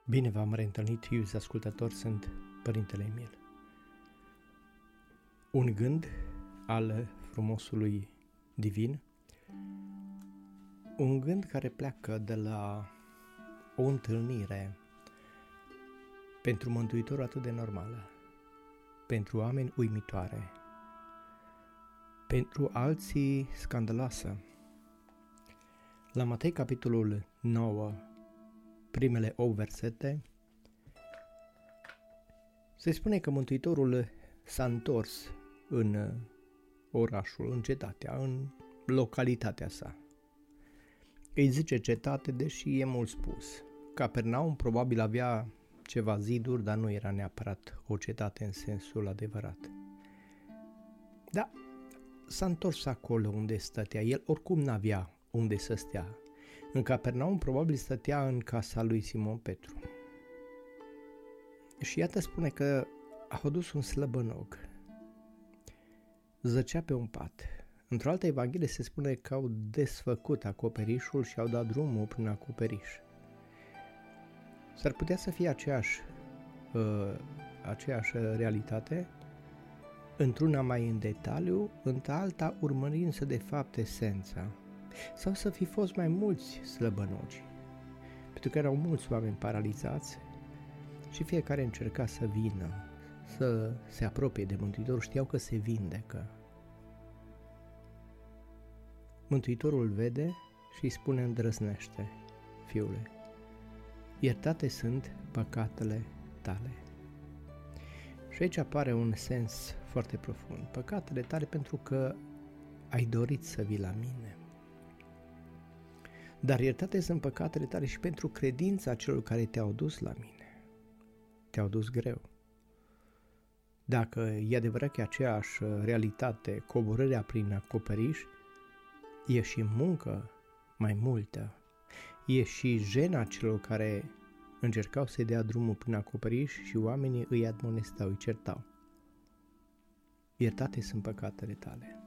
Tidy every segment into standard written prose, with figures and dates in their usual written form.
Bine v-am reîntâlnit, iubiți ascultători, sunt Părintele Emil. Un gând al frumosului divin, un gând care pleacă de la o întâlnire pentru Mântuitorul atât de normală, pentru oameni uimitoare, pentru alții scandaloasă. La Matei, capitolul 9, primele 8 versete, se spune că Mântuitorul s-a întors în orașul, în cetatea, în localitatea sa. Îi zice cetate, deși e mult spus. Capernaum probabil avea ceva ziduri, dar nu era neapărat o cetate în sensul adevărat. Da, s-a întors acolo unde stătea. El oricum n-avea unde să stea. În Capernaum probabil stătea în casa lui Simon Petru. Și iată spune că a adus un slăbănog. Zăcea pe un pat. Într-o altă evanghelie se spune că au desfăcut acoperișul și au dat drumul prin acoperiș. S-ar putea să fie aceeași realitate, într-una mai în detaliu, într-alta urmărindu-se de fapt esența. Sau să fi fost mai mulți slăbănogi, pentru că erau mulți oameni paralizați și fiecare încerca să vină, să se apropie de Mântuitorul, știau că se vindecă. Mântuitorul vede și îi spune îndrăznește: fiule, iertate sunt păcatele tale. Și aici apare un sens foarte profund. Păcatele tale pentru că ai dorit să vii la mine. Dar iertate sunt păcatele tale și pentru credința celor care te-au dus la mine. Te-au dus greu. Dacă e adevărat că e aceeași realitate, coborârea prin acoperiș, e și muncă mai multă. E și jena celor care încercau să-i dea drumul prin acoperiș și oamenii îi admonestau, îi certau. Iertate sunt păcatele tale.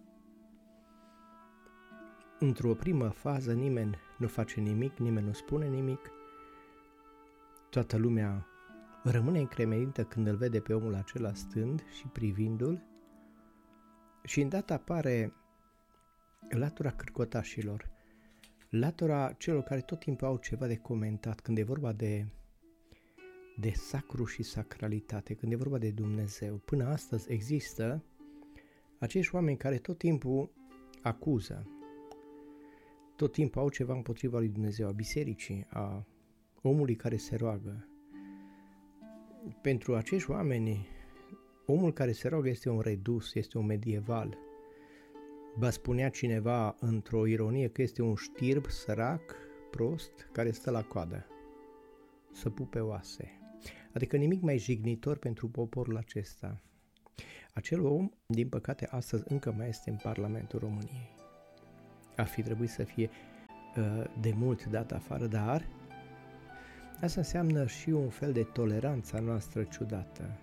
Într-o primă fază nimeni nu face nimic, nimeni nu spune nimic, toată lumea rămâne încremenită când îl vede pe omul acela stând și privindu-l, și îndată apare latura cârcotașilor, latura celor care tot timpul au ceva de comentat când e vorba de sacru și sacralitate, când e vorba de Dumnezeu. Până astăzi există acești oameni care tot timpul acuză, tot timpul au ceva împotriva lui Dumnezeu, a bisericii, a omului care se roagă. Pentru acești oameni, omul care se roagă este un redus, este un medieval. Va spunea cineva într-o ironie că este un știrb sărac, prost, care stă la coadă să pupe oase. Adică nimic mai jignitor pentru poporul acesta. Acel om, din păcate, astăzi încă mai este în Parlamentul României. Ar fi trebuit să fie de mult dat afară, dar asta înseamnă și un fel de toleranță noastră ciudată.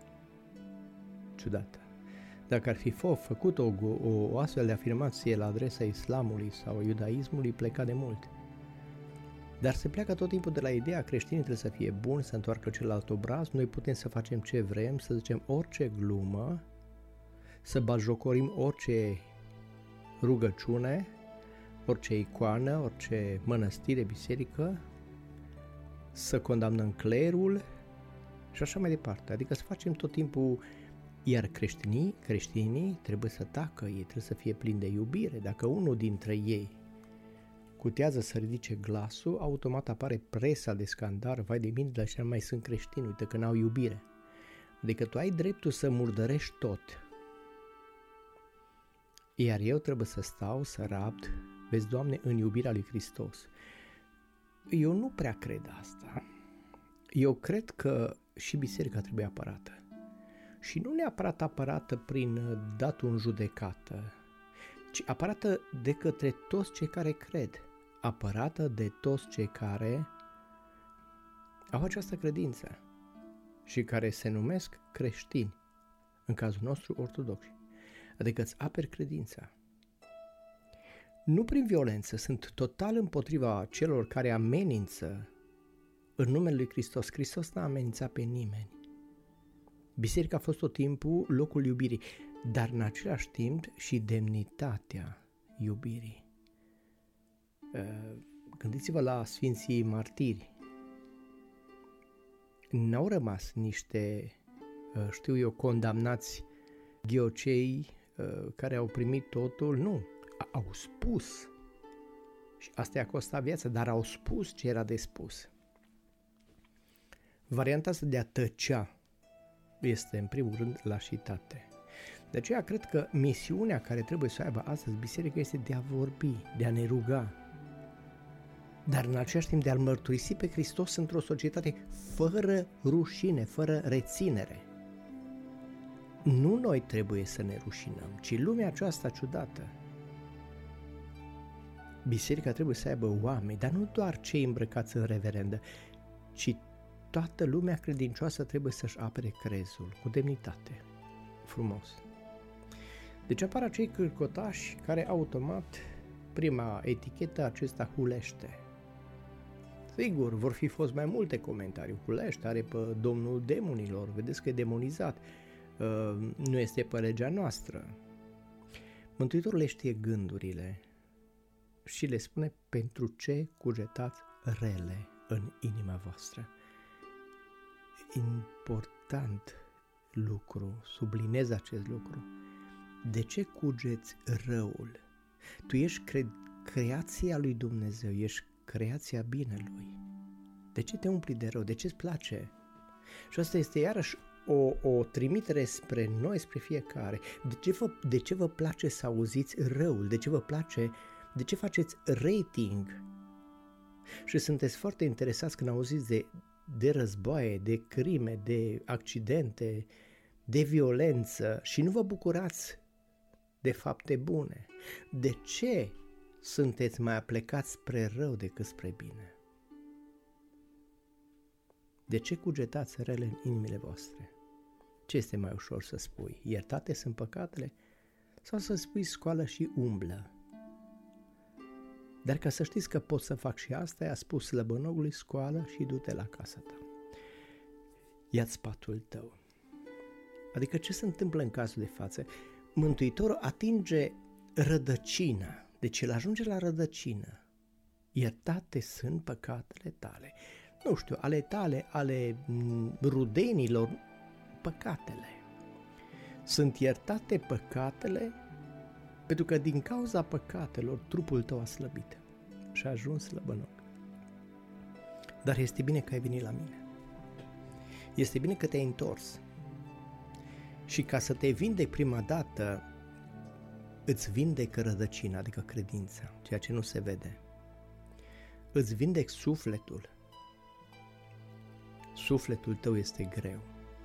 Dacă ar fi făcut o astfel de afirmație la adresa islamului sau iudaismului, pleca de mult. Dar se pleacă tot timpul de la ideea creștinii trebuie să fie buni, să întoarcă celălalt obraz, noi putem să facem ce vrem, să zicem orice glumă, să batjocorim orice rugăciune, orice icoană, orice mănăstire, biserică, să condamnăm clerul și așa mai departe. Adică să facem tot timpul, iar creștinii trebuie să tacă, ei trebuie să fie plini de iubire. Dacă unul dintre ei cutează să ridice glasul, automat apare presa de scandal, vai de mine, dar așa mai sunt creștini, uite că n-au iubire. Adică tu ai dreptul să murdărești tot. Iar eu trebuie să stau, să rabd, vezi, Doamne, în iubirea lui Hristos. Eu nu prea cred asta. Eu cred că și biserica trebuie apărată. Și nu neapărat apărată prin datul în judecată, ci apărată de către toți cei care cred. Apărată de toți cei care au această credință și care se numesc creștini, în cazul nostru ortodoxi. Adică îți aperi credința. Nu prin violență, sunt total împotriva celor care amenință în numele lui Hristos. Hristos n-a amenințat pe nimeni. Biserica a fost tot timpul locul iubirii, dar în același timp și demnitatea iubirii. Gândiți-vă la Sfinții Martiri. N-au rămas niște, condamnați ghiocei care au primit totul, nu, au spus. Și asta i-a costat viața, dar au spus ce era de spus. Varianta asta de a tăcea este, în primul rând, lașitate. De aceea cred că misiunea care trebuie să o aibă astăzi biserica este de a vorbi, de a ne ruga, dar în același timp de a-L mărturisi pe Hristos într-o societate fără rușine, fără reținere. Nu noi trebuie să ne rușinăm, ci lumea aceasta ciudată. Biserica trebuie să aibă oameni, dar nu doar cei îmbrăcați în reverendă, ci toată lumea credincioasă trebuie să-și apere crezul cu demnitate. Frumos. Deci apar acei cârcotași care automat, prima etichetă, acesta hulește. Sigur, vor fi fost mai multe comentarii. Hulește, are pe domnul demonilor, vedeți că e demonizat, nu este pe legea noastră. Mântuitorul le știe gândurile și le spune pentru ce cugetați rele în inima voastră. Important lucru, sublinez acest lucru. De ce cugeți răul? Tu ești creația lui Dumnezeu, ești creația binelui. De ce te umpli de rău? De ce îți place? Și asta este iarăși o trimitere spre noi, spre fiecare. De ce vă place să auziți răul? De ce faceți rating? Și sunteți foarte interesați când auziți de războaie, de crime, de accidente, de violență și nu vă bucurați de fapte bune. De ce sunteți mai aplecați spre rău decât spre bine? De ce cugetați rele în inimile voastre? Ce este mai ușor să spui? Iertate sunt păcatele? Sau să spui scoală și umblă? Dar ca să știți că pot să fac și asta, i-a spus slăbănogului, scoală și du-te la casa ta. Ia-ți patul tău. Adică ce se întâmplă în cazul de față? Mântuitorul atinge rădăcina, deci el ajunge la rădăcină. Iertate sunt păcatele tale. Nu știu, ale tale, ale rudenilor, păcatele. Sunt iertate păcatele pentru că din cauza păcatelor trupul tău a slăbit și a ajuns slăbănoc. Dar este bine că ai venit la mine. Este bine că te-ai întors. Și ca să te vindec prima dată, îți vindec rădăcina, adică credința, ceea ce nu se vede. Îți vindec sufletul. Sufletul tău este greu.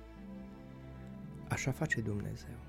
Așa face Dumnezeu.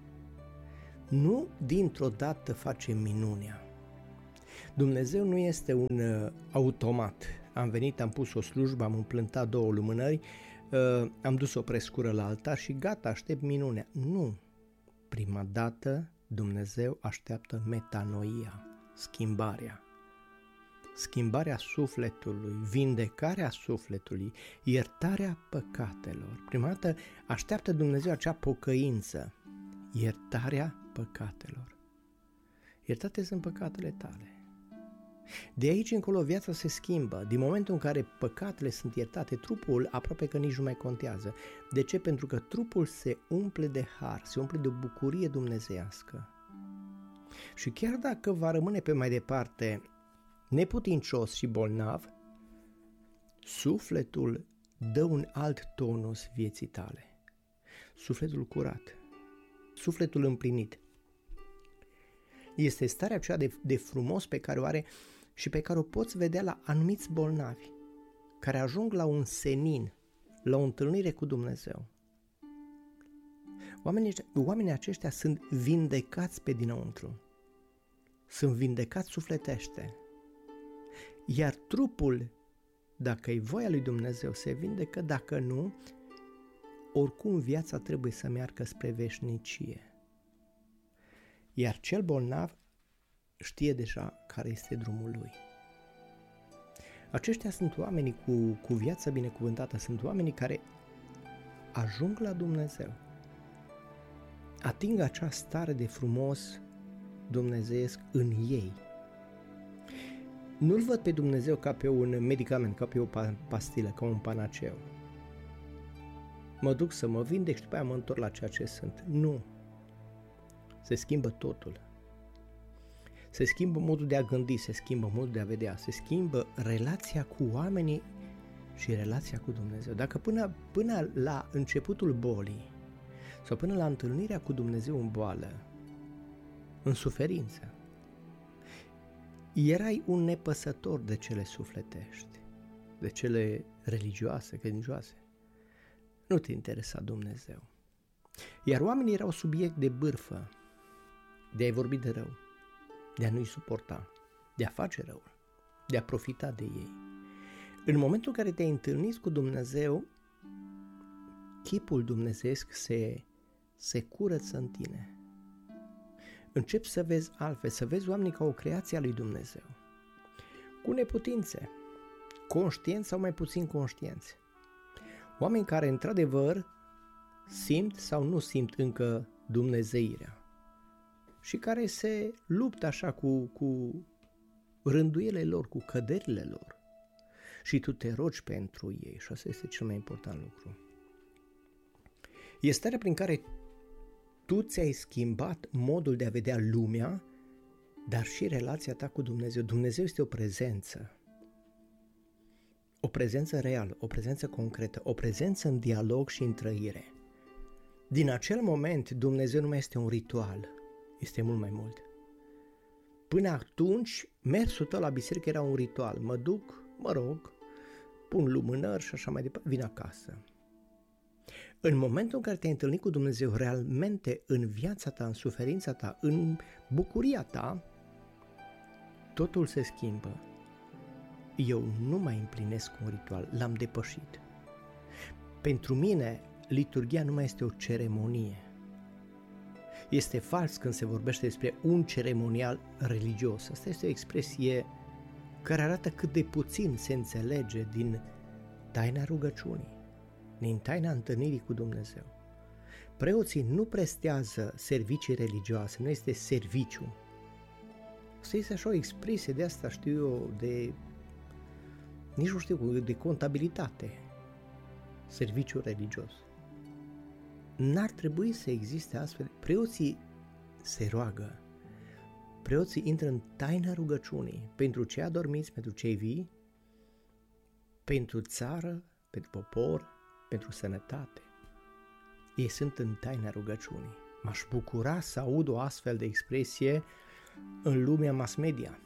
Nu dintr-o dată face minunea. Dumnezeu nu este un automat. Am venit, am pus o slujbă, am împlântat 2 lumânări, am dus o prescură la altar și gata, aștept minunea. Nu. Prima dată Dumnezeu așteaptă metanoia, schimbarea. Schimbarea sufletului, vindecarea sufletului, iertarea păcatelor. Prima dată așteaptă Dumnezeu acea pocăință, iertarea păcatelor. Iertate sunt păcatele tale. De aici încolo viața se schimbă. Din momentul în care păcatele sunt iertate, trupul aproape că nici nu mai contează. De ce? Pentru că trupul se umple de har, se umple de o bucurie dumnezeiască. Și chiar dacă va rămâne pe mai departe neputincios și bolnav, sufletul dă un alt tonus vieții tale. Sufletul curat, sufletul împlinit. Este starea aceea de frumos pe care o are și pe care o poți vedea la anumiți bolnavi care ajung la un senin, la o întâlnire cu Dumnezeu. Oamenii aceștia sunt vindecați pe dinăuntru, sunt vindecați sufletește, iar trupul, dacă e voia lui Dumnezeu, se vindecă, dacă nu, oricum viața trebuie să meargă spre veșnicie. Iar cel bolnav știe deja care este drumul lui. Aceștia sunt oamenii cu viața binecuvântată, sunt oamenii care ajung la Dumnezeu, ating acea stare de frumos dumnezeiesc în ei. Nu-L văd pe Dumnezeu ca pe un medicament, ca pe o pastilă, ca un panaceu. Mă duc să mă vindec și după aia mă întorc la ceea ce sunt. Nu. Se schimbă totul. Se schimbă modul de a gândi, se schimbă modul de a vedea, se schimbă relația cu oamenii și relația cu Dumnezeu. Dacă până la începutul bolii sau până la întâlnirea cu Dumnezeu în boală, în suferință, erai un nepăsător de cele sufletești, de cele religioase, credincioase, nu te interesa Dumnezeu. Iar oamenii erau subiect de bârfă, de a-i vorbi de rău, de a nu-i suporta, de a face rău, de a profita de ei. În momentul în care te-ai întâlnit cu Dumnezeu, chipul dumnezeiesc se curăță în tine. Începi să vezi altfel, să vezi oamenii ca o creație a lui Dumnezeu, cu neputințe, conștienți sau mai puțin conștienți. Oameni care într-adevăr simt sau nu simt încă dumnezeirea și care se luptă așa cu rânduielile lor, cu căderile lor. Și tu te rogi pentru ei și asta este cel mai important lucru. E starea prin care tu ți-ai schimbat modul de a vedea lumea, dar și relația ta cu Dumnezeu. Dumnezeu este o prezență reală, o prezență concretă, o prezență în dialog și în trăire. Din acel moment, Dumnezeu nu mai este un ritual, este mult mai mult. Până atunci, mersul tău la biserică era un ritual. Mă duc, mă rog, pun lumânări și așa mai departe, vin acasă. În momentul în care te-ai întâlnit cu Dumnezeu realmente în viața ta, în suferința ta, în bucuria ta, totul se schimbă. Eu nu mai împlinesc un ritual, l-am depășit. Pentru mine, liturghia nu mai este o ceremonie. Este fals când se vorbește despre un ceremonial religios. Asta este o expresie care arată cât de puțin se înțelege din taina rugăciunii, din taina întâlnirii cu Dumnezeu. Preoții nu prestează servicii religioase, nu este serviciu. Asta este așa o expresie de asta, știu eu, nici nu știu, de contabilitate, serviciu religios. N-ar trebui să existe astfel. Preoții se roagă. Preoții intră în taina rugăciunii pentru cei adormiți, pentru cei vii, pentru țară, pentru popor, pentru sănătate. Ei sunt în taina rugăciunii. M-aș bucura să aud o astfel de expresie în lumea mass media.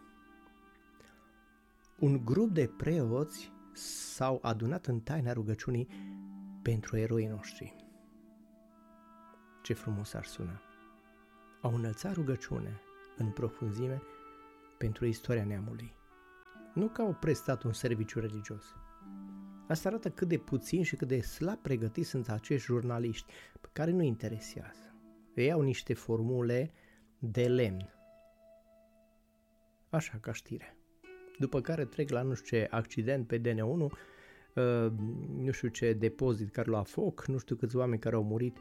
Un grup de preoți s-au adunat în taina rugăciunii pentru eroii noștri. Ce frumos ar suna! Au înălțat rugăciune în profunzime pentru istoria neamului. Nu că au prestat un serviciu religios. Asta arată cât de puțin și cât de slab pregătiți sunt acești jurnaliști pe care nu interesează. Ei au niște formule de lemn. Așa ca știre. După care trec la nu știu ce accident pe DN1, nu știu ce depozit care lua foc, nu știu câți oameni care au murit.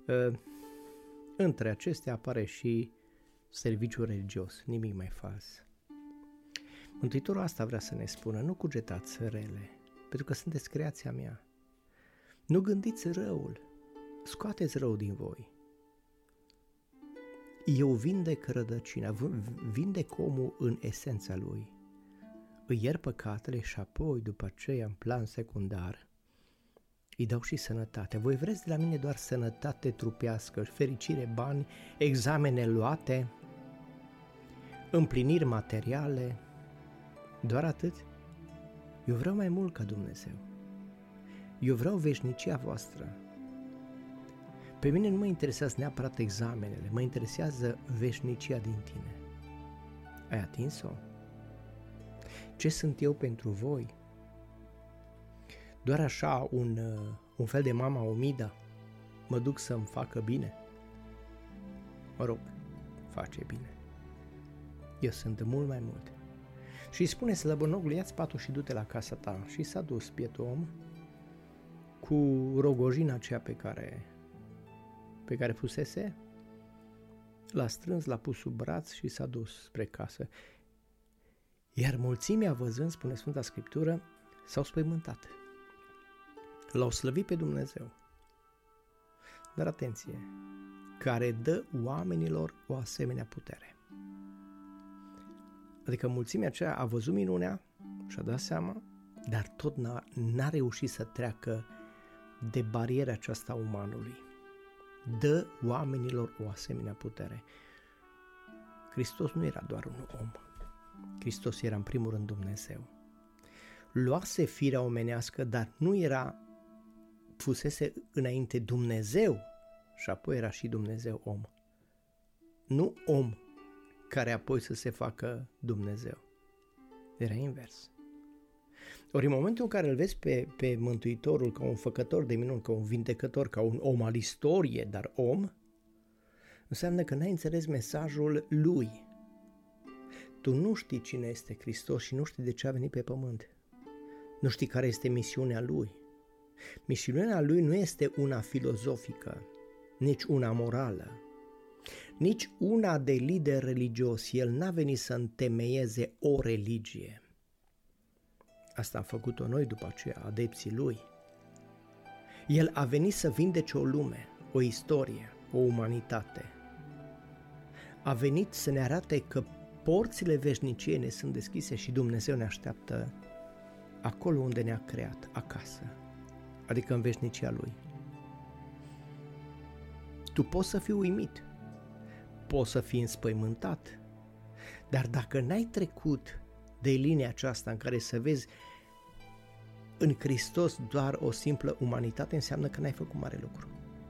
Între acestea apare și serviciul religios, nimic mai fals. Mântuitorul asta vrea să ne spună, nu cugetați rele, pentru că sunteți creația mea. Nu gândiți răul, scoateți răul din voi. Eu vindec rădăcina, vindec omul în esența lui. Îi iert păcatele și apoi, după aceea, în plan secundar, îi dau și sănătate. Voi vreți de la mine doar sănătate trupească, fericire, bani, examene luate, împliniri materiale, doar atât? Eu vreau mai mult ca Dumnezeu. Eu vreau veșnicia voastră. Pe mine nu mă interesează neapărat examenele, mă interesează veșnicia din tine. Ai atins-o? Ce sunt eu pentru voi? Doar așa un fel de mama omida? Mă duc să-mi facă bine? Mă rog, face bine. Eu sunt mult mai mult. Și îi spune slăbănogului, ia-ți patul și du-te la casa ta. Și s-a dus bietul om cu rogojina aceea pe care fusese, l-a strâns, l-a pus sub braț și s-a dus spre casă. Iar mulțimea, văzând, spune Sfânta Scriptură, s-au spăimântat. L-au slăvit pe Dumnezeu. Dar atenție, care dă oamenilor o asemenea putere. Adică mulțimea aceea a văzut minunea și-a dat seama, dar tot n-a reușit să treacă de bariera aceasta a umanului. Dă oamenilor o asemenea putere. Hristos nu era doar un om. Hristos era în primul rând Dumnezeu. Luase firea omenească, dar nu era, fusese înainte Dumnezeu și apoi era și Dumnezeu om. Nu om care apoi să se facă Dumnezeu. Era invers. Ori în momentul în care îl vezi pe Mântuitorul ca un făcător de minuni, ca un vindecător, ca un om al istoriei, dar om, înseamnă că n-ai înțeles mesajul lui. Tu nu știi cine este Hristos și nu știi de ce a venit pe pământ. Nu știi care este misiunea lui. Misiunea lui nu este una filozofică, nici una morală, nici una de lider religios. El n-a venit să întemeieze o religie. Asta am făcut-o noi după aceea, adepții lui. El a venit să vindece o lume, o istorie, o umanitate. A venit să ne arate că porțile veșniciei ne sunt deschise și Dumnezeu ne așteaptă acolo unde ne-a creat, acasă, adică în veșnicia Lui. Tu poți să fii uimit, poți să fii înspăimântat, dar dacă n-ai trecut de linia aceasta în care să vezi în Hristos doar o simplă umanitate, înseamnă că n-ai făcut mare lucru.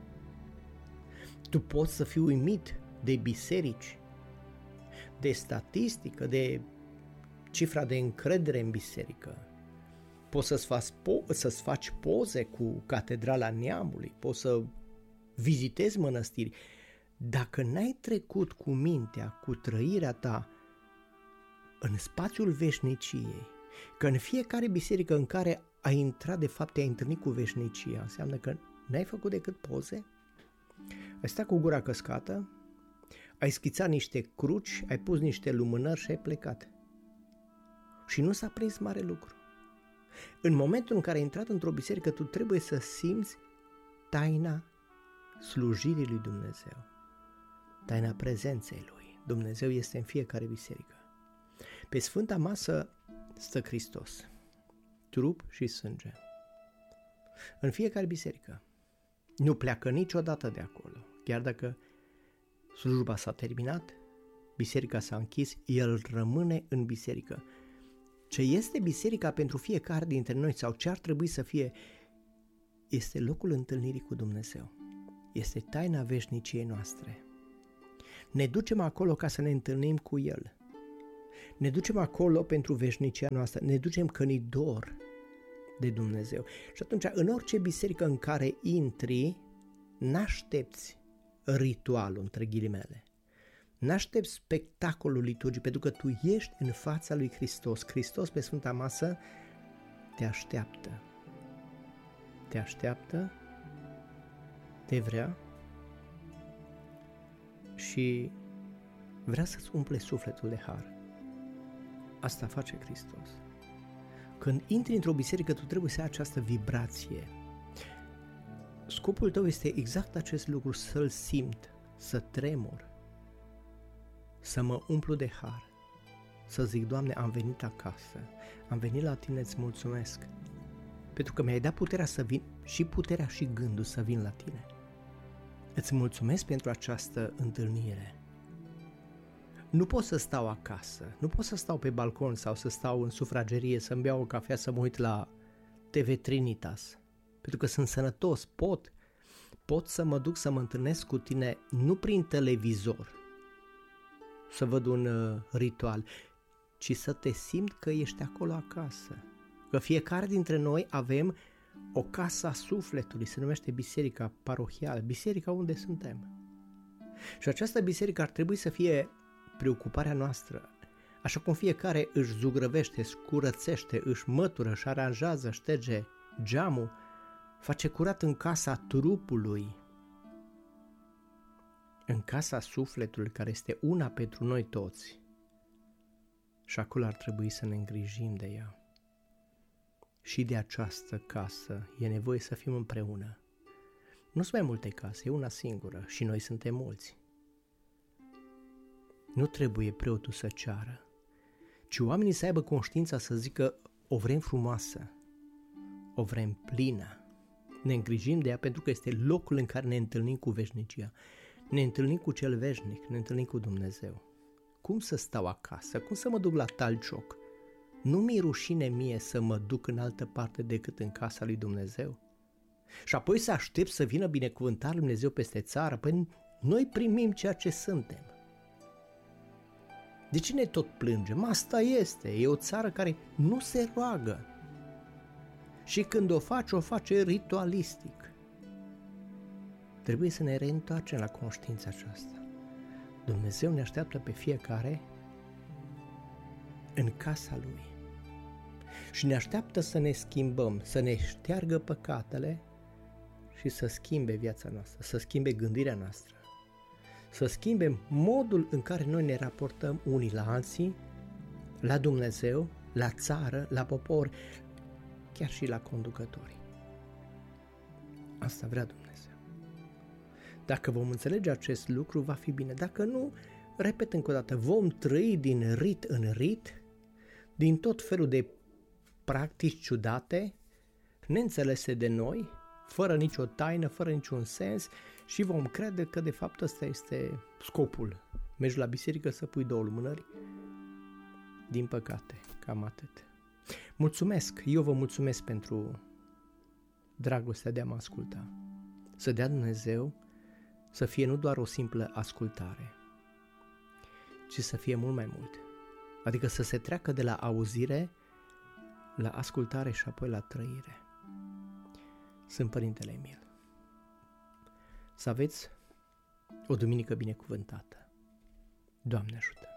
Tu poți să fii uimit de biserici, de statistică, de cifra de încredere în biserică. Poți să-ți faci poze cu Catedrala Neamului, poți să vizitezi mănăstiri. Dacă n-ai trecut cu mintea, cu trăirea ta în spațiul veșniciei, că în fiecare biserică în care ai intrat, de fapt te-ai întâlnit cu veșnicia, înseamnă că n-ai făcut decât poze, ai stat cu gura căscată, ai schițat niște cruci, ai pus niște lumânări și ai plecat. Și nu s-a prins mare lucru. În momentul în care ai intrat într-o biserică, tu trebuie să simți taina slujirii lui Dumnezeu, taina prezenței Lui. Dumnezeu este în fiecare biserică. Pe Sfânta Masă stă Hristos, trup și sânge. În fiecare biserică. Nu pleacă niciodată de acolo. Chiar dacă slujba s-a terminat, biserica s-a închis, El rămâne în biserică. Ce este biserica pentru fiecare dintre noi sau ce ar trebui să fie, este locul întâlnirii cu Dumnezeu. Este taina veșniciei noastre. Ne ducem acolo ca să ne întâlnim cu El. Ne ducem acolo pentru veșnicia noastră. Ne ducem că ni dor de Dumnezeu. Și atunci, în orice biserică în care intri, n-aștepți ritualul, între ghilimele. N-aștepți spectacolul liturgic, pentru că tu ești în fața lui Hristos. Hristos pe Sfânta Masă te așteaptă. Te așteaptă, te vrea și vrea să-ți umple sufletul de har. Asta face Hristos. Când intri într-o biserică, tu trebuie să ai această vibrație. Scopul tău este exact acest lucru, să-L simt, să tremur, să mă umplu de har, să zic, Doamne, am venit acasă, am venit la Tine, îți mulțumesc, pentru că mi-ai dat puterea să vin și puterea și gândul să vin la Tine. Îți mulțumesc pentru această întâlnire. Nu pot să stau acasă, nu pot să stau pe balcon sau să stau în sufragerie, să-mi beau o cafea, să mă uit la TV Trinitas, pentru că sunt sănătos, pot să mă duc să mă întâlnesc cu Tine nu prin televizor, să văd un ritual, ci să te simt că ești acolo acasă, că fiecare dintre noi avem o casă a sufletului, se numește biserica parohială, biserica unde suntem. Și această biserică ar trebui să fie preocuparea noastră. Așa cum fiecare își zugrăvește, scurățește, își mătură, își aranjează, șterge geamul, face curat în casa trupului, în casa sufletului, care este una pentru noi toți. Și acolo ar trebui să ne îngrijim de ea. Și de această casă e nevoie să fim împreună. Nu sunt mai multe case, e una singură și noi suntem mulți. Nu trebuie preotul să ceară, ci oamenii să aibă conștiința să zică: o vrem frumoasă, o vrem plină. Ne îngrijim de ea pentru că este locul în care ne întâlnim cu veșnicia. Ne întâlnim cu cel veșnic, ne întâlnim cu Dumnezeu. Cum să stau acasă? Cum să mă duc la talcioc? Nu mi-e rușine mie să mă duc în altă parte decât în casa lui Dumnezeu? Și apoi să aștept să vină binecuvântarea lui Dumnezeu peste țară? Păi noi primim ceea ce suntem. De ce ne tot plângem? Asta este. E o țară care nu se roagă. Și când o face ritualistic. Trebuie să ne reîntoarcem la conștiința aceasta. Dumnezeu ne așteaptă pe fiecare în casa Lui. Și ne așteaptă să ne schimbăm, să ne șteargă păcatele și să schimbe viața noastră, să schimbe gândirea noastră, să schimbe modul în care noi ne raportăm unii la alții, la Dumnezeu, la țară, la popor, chiar și la conducători. Asta vrea Dumnezeu. Dacă vom înțelege acest lucru, va fi bine. Dacă nu, repet încă o dată, vom trăi din rit în rit, din tot felul de practici ciudate, neînțelese de noi, fără nicio taină, fără niciun sens, și vom crede că de fapt ăsta este scopul. Mergi la biserică să pui 2 lumânări? Din păcate, cam atât. Mulțumesc, eu vă mulțumesc pentru dragostea de a mă asculta. Să dea Dumnezeu să fie nu doar o simplă ascultare, ci să fie mult mai mult. Adică să se treacă de la auzire la ascultare și apoi la trăire. Sunt Părintele Emil. Să aveți o duminică binecuvântată. Doamne ajută!